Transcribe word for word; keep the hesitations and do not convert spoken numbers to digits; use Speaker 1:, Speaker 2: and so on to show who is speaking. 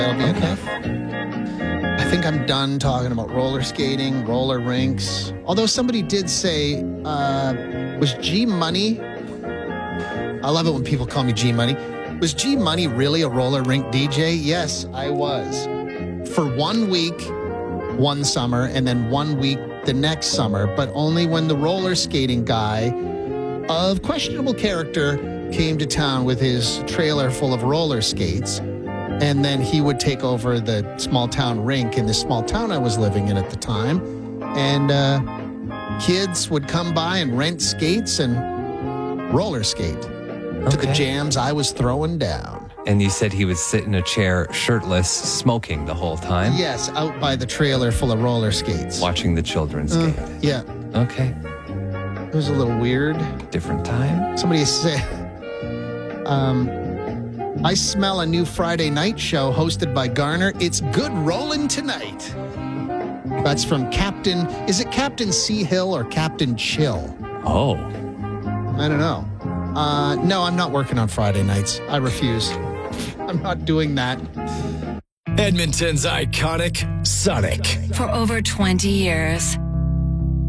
Speaker 1: That'll be enough. I think I'm done talking about roller skating, roller rinks. Although somebody did say, uh, was G Money? I love it when people call me G Money. Was G Money really a roller rink D J? Yes, I was. For one week, one summer, and then one week the next summer, but only when the roller skating guy of questionable character came to town with his trailer full of roller skates. And then he would take over the small town rink in the small town I was living in at the time. And uh, kids would come by and rent skates and roller skate to
Speaker 2: Okay.
Speaker 1: the jams I was throwing down.
Speaker 2: And you said he would sit in a chair shirtless, smoking the whole time?
Speaker 1: Yes, out by the trailer full of roller skates.
Speaker 2: Watching the children
Speaker 1: Uh,
Speaker 2: skate.
Speaker 1: yeah,
Speaker 2: Okay.
Speaker 1: it was a little weird.
Speaker 2: Different time?
Speaker 1: Somebody said, um, I smell a new Friday night show hosted by Garner. It's good rolling tonight. That's from Captain, is it Captain Sea Hill or Captain Chill?
Speaker 2: Oh.
Speaker 1: I don't know. Uh, no, I'm not working on Friday nights. I refuse. I'm not doing that.
Speaker 3: Edmonton's iconic Sonic.
Speaker 4: For over twenty years.